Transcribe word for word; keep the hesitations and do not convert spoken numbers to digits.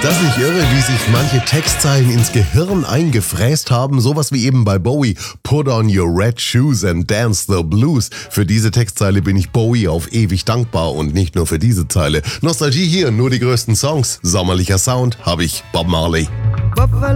Ist das nicht irre, wie sich manche Textzeilen ins Gehirn eingefräst haben? Sowas wie eben bei Bowie. Put on your red shoes and dance the blues. Für diese Textzeile bin ich Bowie auf ewig dankbar und nicht nur für diese Zeile. Nostalgie hier, nur die größten Songs. Sommerlicher Sound habe ich Bob Marley.